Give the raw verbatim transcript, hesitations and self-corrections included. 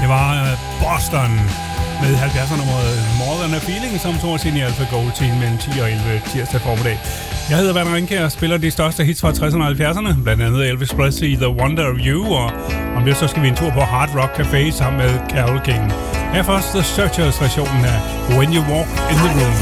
Det var Boston med halvfjerdser-nummeret More Than a Feeling, som tog os ind i Alpha Gold Team mellem ti og elleve tirsdag formiddag. Jeg hedder Werner Ringkjær og spiller de største hits fra tresserne og halvfjerdserne, blandt andet Elvis Presley, The Wonder of You, og om det så skal vi en tur på Hard Rock Café sammen med Carole King. Her først The Searchers versionen af When You Walk in the Room.